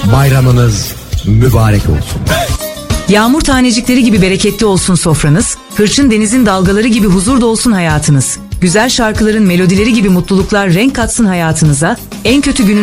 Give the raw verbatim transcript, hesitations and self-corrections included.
Bayramınız mübarek olsun. Yağmur tanecikleri gibi bereketli olsun sofranız, hırçın denizin dalgaları gibi huzur dolsun hayatınız. Güzel şarkıların melodileri gibi mutluluklar renk katsın hayatınıza, en kötü günün